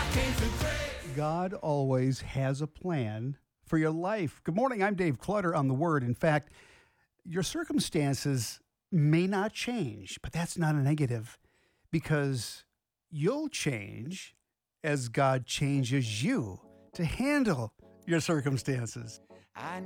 God always has a plan for your life. Good morning. I'm Dave Clutter on The Word. In fact, your circumstances may not change, but that's not a negative because you'll change as God changes you to handle your circumstances.